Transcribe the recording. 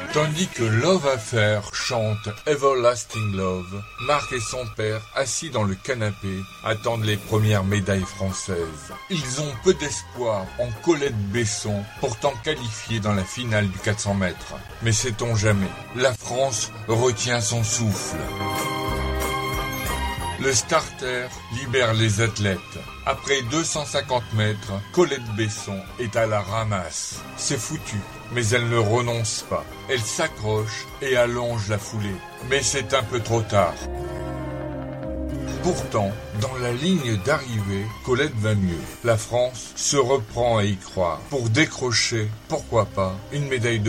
Tandis que Love Affair chante Everlasting Love, Marc et son père, assis dans le canapé, attendent les premières médailles françaises. Ils ont peu d'espoir en Colette Besson, pourtant qualifiée dans la finale du 400 mètres. Mais sait-on jamais, la France retient son souffle. Le starter libère les athlètes. Après 250 mètres, Colette Besson est à la ramasse. C'est foutu, mais elle ne renonce pas. Elle s'accroche et allonge la foulée. Mais c'est un peu trop tard. Pourtant, dans la ligne d'arrivée, Colette va mieux. La France se reprend à y croire pour décrocher, pourquoi pas, une médaille de